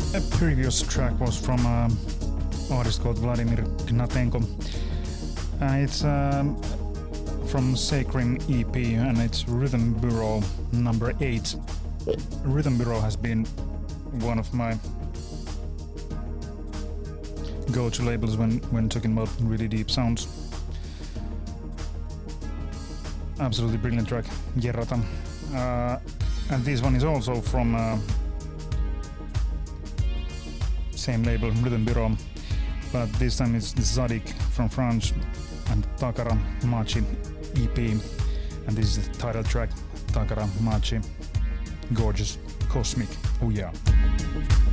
A previous track was from an artist called Vladimir Gnatenko. It's from Sacred EP and it's Rhythm Bureau number 8. Rhythm Bureau has been one of my go-to labels when talking about really deep sounds. Absolutely brilliant track, Jerrata. And this one is also from same label, Rhythm Bureau, but this time it's Zadig from France and Takara Machi EP, and this is the title track, Takara Machi, gorgeous, cosmic, oh yeah.